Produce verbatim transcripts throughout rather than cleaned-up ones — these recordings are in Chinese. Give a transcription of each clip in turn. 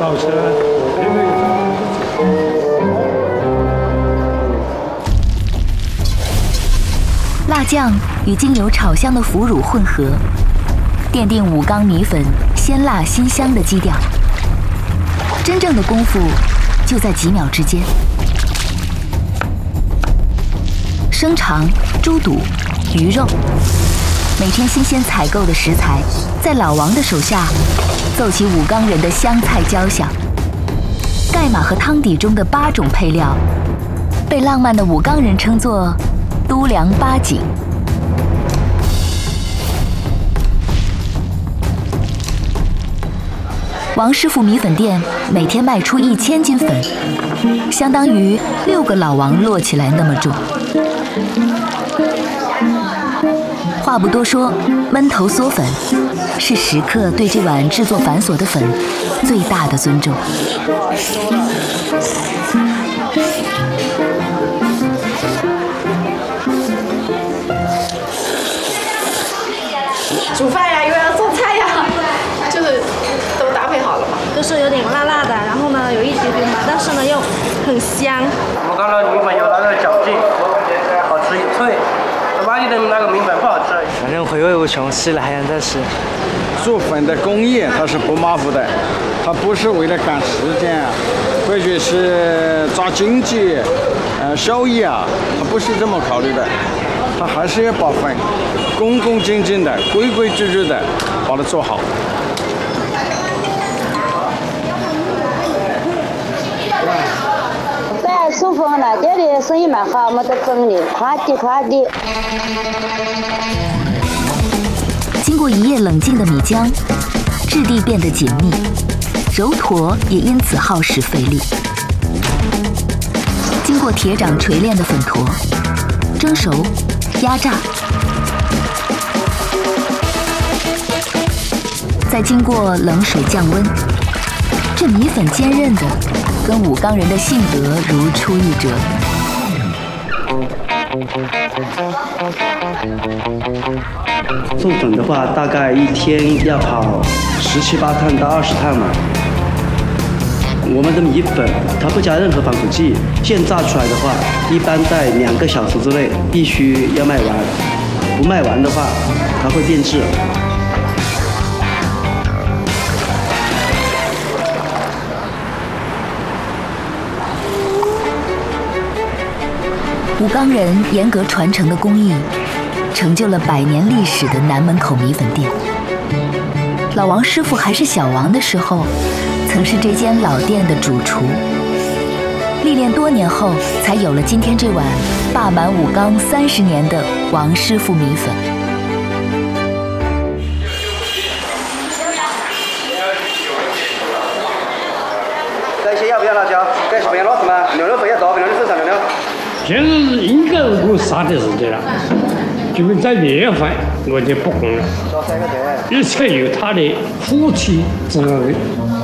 烧起来，因为。 辣酱与经由炒香的腐乳混合，奠定武冈米粉鲜辣辛香的基调。真正的功夫就在几秒之间。生肠、猪肚、鱼肉，每天新鲜采购的食材，在老王的手下奏起武冈人的湘菜交响。盖码和汤底中的八种配料，被浪漫的武冈人称作都良八景。王师傅米粉店每天卖出一千斤粉，相当于六个老王摞起来那么重。话不多说，焖头嗦粉是食客对这碗制作繁琐的粉最大的尊重。 煮饭呀，又要做菜呀，就是都搭配好了嘛。 就是有点辣辣的，然后呢有一点点麻，但是呢又很香。 我刚才米粉有那个嚼劲，好吃有脆。外地的那个米粉不好吃。 反正回味无穷，吃了还想再吃。 做粉的工艺它是不马虎的，它不是为了赶时间啊，或者是抓经济、呃效益啊，它不是这么考虑的。它还是要把粉恭恭敬敬的、规规矩矩的把它做好。 在顺丰那店的生意蛮好，没得争的，快递快递。 经过一夜冷静的米浆，质地变得紧密，揉坨也因此耗时费力。经过铁掌锤炼的粉坨，蒸熟。压榨，再经过冷水降温，这米粉坚韧的，跟武冈人的性格如出一辙。 做粉的话，大概一天要跑十七八趟到二十趟嘛。我们的米粉它不加任何防腐剂，现榨出来的话，一般在两个小时之内必须要卖完，不卖完的话，它会变质。 武冈人严格传承的工艺，成就了百年历史的南门口米粉店。老王师傅还是小王的时候，曾是这间老店的主厨，历练多年后，才有了今天这碗霸满武冈三十年的王师傅米粉。 这些要不要辣椒？这是不要辣子吗？牛肉不要多，牛肉正常牛肉。 现在是应该我杀的时间了，就跟在面粉我就不红了，一切有它的夫妻之味。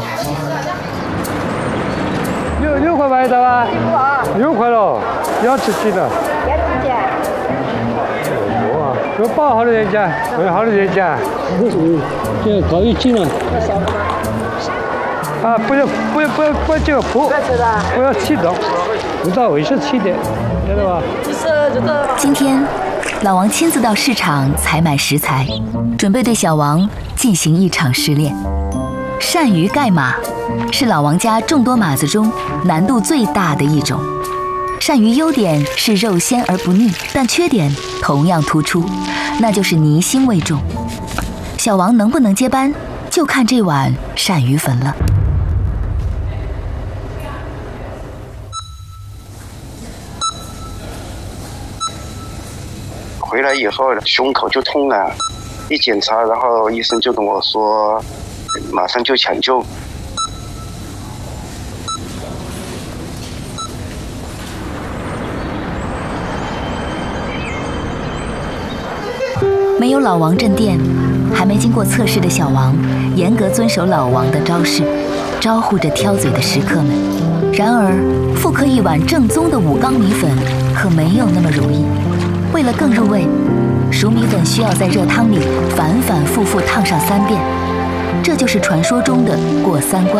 六六块买的吧？六块了，要吃鸡的。 要吃鸡。 哇，这包好多钱价？有好多钱价？嗯，这搞一斤了。啊，不要不要不要不要这个破，不要气动，不到位是气的，知道吧？ 今天，老王亲自到市场采买食材，准备对小王进行一场试炼。鳝鱼盖码是老王家众多码子中难度最大的一种。鳝鱼优点是肉鲜而不腻，但缺点同样突出，那就是泥腥味重。小王能不能接班，就看这碗鳝鱼粉了。 回来以后胸口就痛了，一检查，然后医生就跟我说，马上就抢救。 没有老王镇店，还没经过测试的小王，严格遵守老王的招式，招呼着挑嘴的食客们。然而，复刻一碗正宗的武冈米粉，可没有那么容易。为了更入味，熟米粉需要在热汤里反反复复烫上三遍，这就是传说中的过三关。